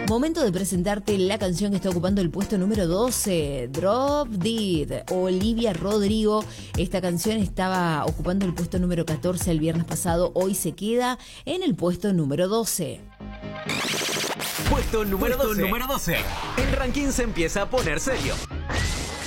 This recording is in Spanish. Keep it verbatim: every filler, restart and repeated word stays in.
Momento de presentarte la canción que está ocupando el puesto número doce, Drop Dead, Olivia Rodrigo. Esta canción estaba ocupando el puesto número catorce el viernes pasado, hoy se queda en el puesto número doce. Puesto número doce. Número doce. El ranking se empieza a poner serio.